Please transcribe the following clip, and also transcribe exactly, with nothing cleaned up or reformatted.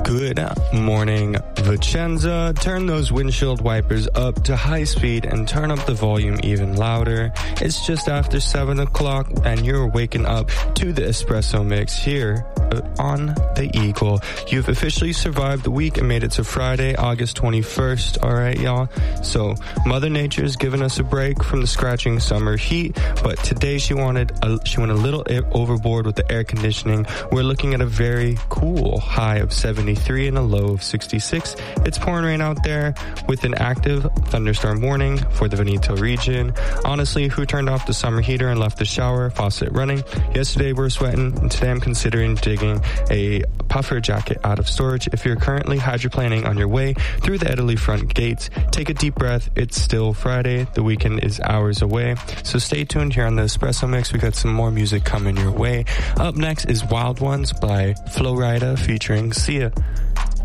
Good morning, Vicenza. Turn those windshield wipers up to high speed and turn up the volume even louder. It's just after seven o'clock and you're waking up to the espresso mix here on the Eagle. You've officially survived the week and made it to Friday, August twenty-first. All right, y'all. So Mother Nature's given us a break from the scratching summer heat, but today she wanted a, she went a little overboard with the air conditioning. We're looking at a very cool high of seventy-three and a low of sixty-six. It's pouring rain out there with an active thunderstorm warning for the Veneto region. Honestly, who turned off the summer heater and left the shower faucet running? Yesterday we were sweating, and today I'm considering digging a puffer jacket out of storage. If you're currently hydroplaning on your way through the Italy front gates, take a deep breath. It's still Friday. The weekend is hours away. So stay tuned here on the Espresso Mix. We got some more music coming your way. Up next is Wild Ones by Flo Rida featuring Sia.